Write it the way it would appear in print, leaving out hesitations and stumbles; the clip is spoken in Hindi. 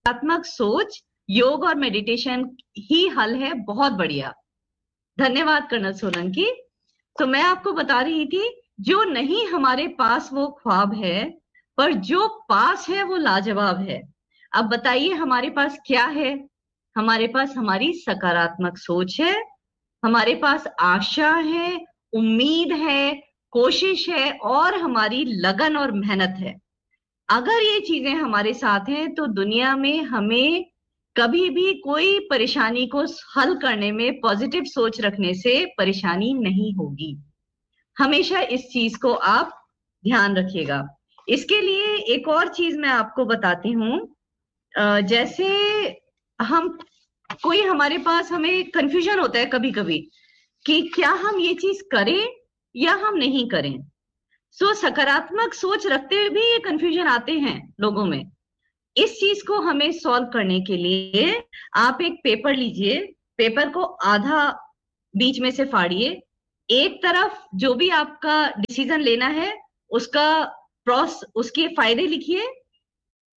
सकारात्मक सोच, योग और मेडिटेशन ही हल है। बहुत बढ़िया, धन्यवाद कर्नल सोलंकी। तो मैं आपको बता रही थी, जो नहीं हमारे पास वो ख्वाब है, पर जो पास है वो लाजवाब है। अब बताइए हमारे पास क्या है? हमारे पास हमारी सकारात्मक सोच है, हमारे पास आशा है, उम्मीद है, कोशिश है और हमारी लगन और मेहनत है। अगर ये चीजें हमारे साथ हैं तो दुनिया में हमें कभी भी कोई परेशानी को हल करने में पॉजिटिव सोच रखने से परेशानी नहीं होगी। हमेशा इस चीज को आप ध्यान रखिएगा। इसके लिए एक और चीज मैं आपको बताती हूँ। जैसे हम कोई हमारे पास हमें कंफ्यूजन होता है कभी कभी कि क्या हम ये चीज करें या हम नहीं करें। सकारात्मक सोच रखते हुए भी ये कंफ्यूजन आते हैं लोगों में। इस चीज को हमें सॉल्व करने के लिए आप एक पेपर लीजिए, पेपर को आधा बीच में से फाड़िए, एक तरफ जो भी आपका डिसीजन लेना है उसका उसके फायदे लिखिए